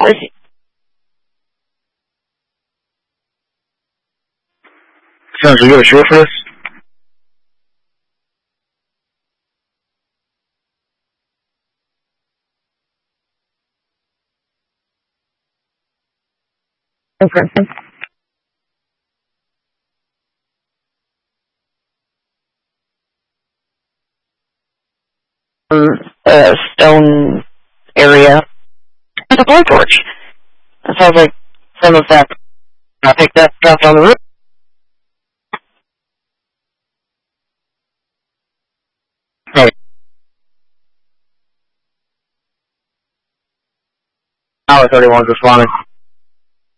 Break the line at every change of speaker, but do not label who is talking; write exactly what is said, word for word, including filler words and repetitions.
Where is he?
Sounds like you got a short for this?
Okay. Um, uh, stone area. There's a blowtorch. That sounds like some of that I picked up, dropped on the roof.
Right. Hour thirty-one's responding.